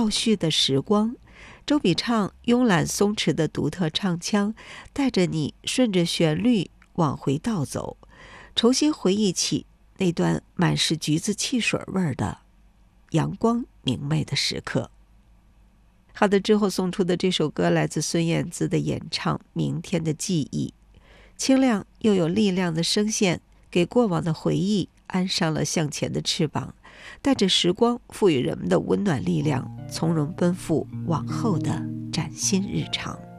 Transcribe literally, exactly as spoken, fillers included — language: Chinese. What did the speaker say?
倒叙的时光。周笔畅慵懒松弛的独特唱腔，带着你顺着旋律往回倒走，重新回忆起那段满是橘子汽水味儿的阳光明媚的时刻。好的，之后送出的这首歌来自孙燕姿的演唱《明天的记忆》，清亮又有力量的声线，给过往的回忆安上了向前的翅膀，带着时光赋予人们的温暖力量，从容奔赴往后的崭新日常。